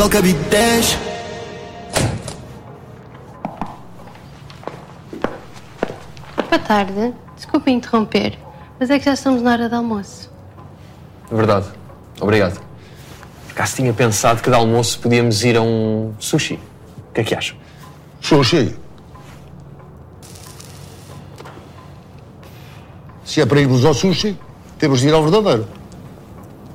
Cabide 10. Boa tarde. Desculpe interromper, mas é que já estamos na hora do almoço. Verdade. Obrigado. Por acaso tinha pensado que de almoço podíamos ir a um sushi. O que é que acham? Sushi? Se é para irmos ao sushi, temos de ir ao verdadeiro.